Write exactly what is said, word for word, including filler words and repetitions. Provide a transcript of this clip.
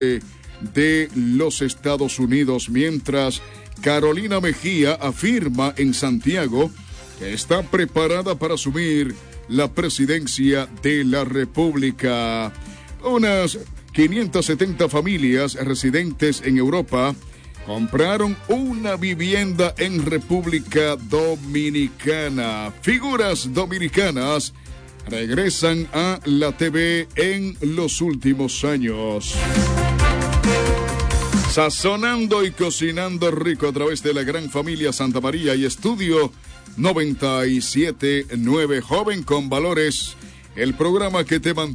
de los Estados Unidos, mientras Carolina Mejía afirma en Santiago que está preparada para asumir la presidencia de la República. Unas quinientas setenta familias residentes en Europa compraron una vivienda en República Dominicana. Figuras dominicanas regresan a la T V en los últimos años. Sazonando y cocinando rico a través de la gran familia Santa María y Estudio noventa y siete punto nueve. Joven con valores, el programa que te mantiene